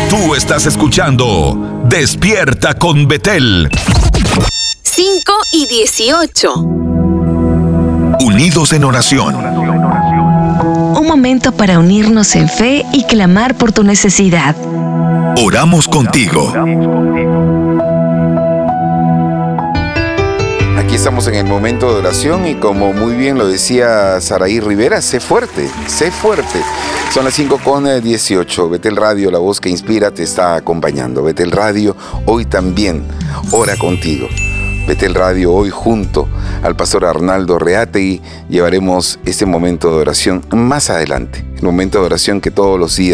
Tú estás escuchando Despierta con Betel. 5:18. Unidos en oración. Un momento para unirnos en fe y clamar por tu necesidad. Oramos contigo. Aquí estamos en el momento de oración y como muy bien lo decía Saraí Rivera, sé fuerte, sé fuerte. Son las 5:18. Betel Radio, la voz que inspira, te está acompañando. Betel Radio, hoy también ora contigo. Betel Radio, hoy junto al pastor Arnaldo Reategui llevaremos este momento de oración más adelante. El momento de oración que todos los días